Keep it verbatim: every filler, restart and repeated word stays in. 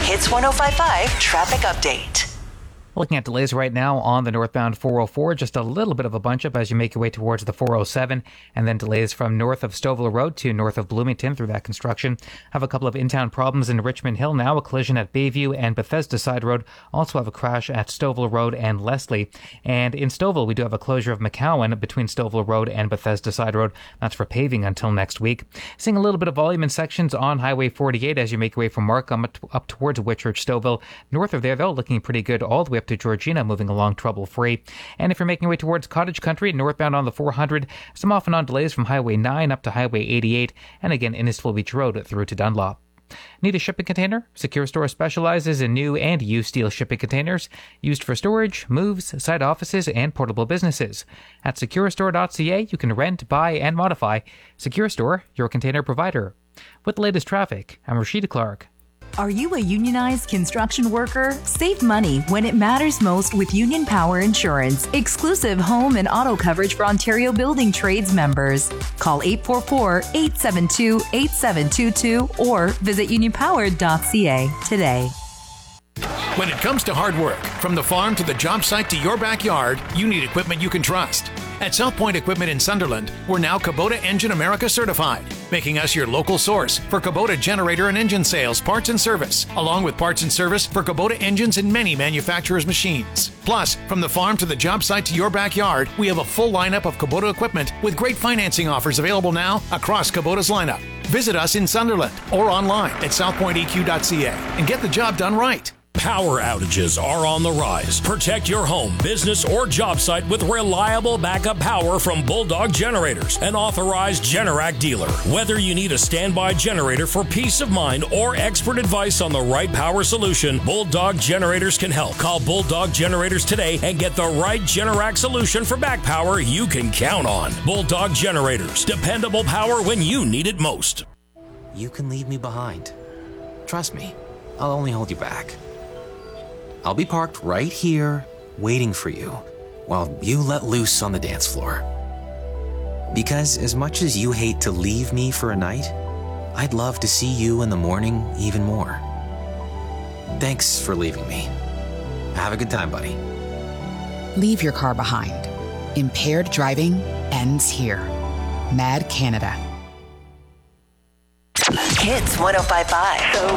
Hits one oh five point five traffic update. Looking at delays right now on the northbound four oh four, just a little bit of a bunch up as you make your way towards the four oh seven, and then delays from north of Stouffville Road to north of Bloomington through that construction. Have a couple of in-town problems in Richmond Hill now, a collision at Bayview and Bethesda Side Road. Also have a crash at Stouffville Road and Leslie. And in Stouffville, we do have a closure of McCowan between Stouffville Road and Bethesda Side Road. That's for paving until next week. Seeing a little bit of volume in sections on Highway forty-eight as you make your way from Markham up towards Whitchurch, Stouffville. North of there, though, looking pretty good all the way up to Georgina, moving along trouble-free. And if you're making your way towards Cottage Country, northbound on the four hundred, some off and on delays from Highway nine up to Highway eighty-eight, and again Innisfil Beach Road through to Dunlop. Need a shipping container? Secure Store specializes in new and used steel shipping containers used for storage, moves, site offices, and portable businesses. At secure store dot c a, you can rent, buy, and modify. Secure Store, your container provider. With the latest traffic, I'm Rashida Clark. Are you a unionized construction worker? Save money when it matters most with Union Power Insurance. Exclusive home and auto coverage for Ontario Building Trades members. Call eight four four, eight seven two, eight seven two two or visit union power dot c a today. When it comes to hard work, from the farm to the job site to your backyard, you need equipment you can trust. At South Point Equipment in Sunderland, we're now Kubota Engine America certified, making us your local source for Kubota generator and engine sales, parts and service, along with parts and service for Kubota engines and many manufacturers' machines. Plus, from the farm to the job site to your backyard, we have a full lineup of Kubota equipment with great financing offers available now across Kubota's lineup. Visit us in Sunderland or online at south point e q dot c a and get the job done right. Power outages are on the rise. Protect your home, business, or job site with reliable backup power from Bulldog Generators, an authorized Generac dealer. Whether you need a standby generator for peace of mind or expert advice on the right power solution, Bulldog Generators can help. Call Bulldog Generators today and get the right Generac solution for back power you can count on. Bulldog Generators, dependable power when you need it most. You can leave me behind. Trust me, I'll only hold you back. I'll be parked right here, waiting for you, while you let loose on the dance floor. Because as much as you hate to leave me for a night, I'd love to see you in the morning even more. Thanks for leaving me. Have a good time, buddy. Leave your car behind. Impaired driving ends here. Mad Canada. Hits one oh five point five.